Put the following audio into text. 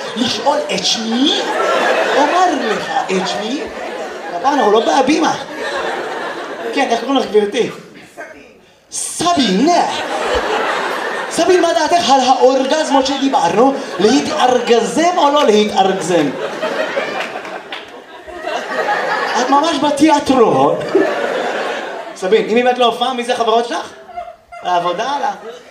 לשאול את שמי? אומר לך את שמי? הפעם אנחנו לא בהבימה. כן, איך קוראים לך גברתי? סבין. סבין, מה דעתך על האורגזמות שדיברנו? להתארגזם או לא להתארגזם? את ממש בתיאטרון. סבין, אם באמת לא הופעה, מי זה חברות שלך? לעבודה?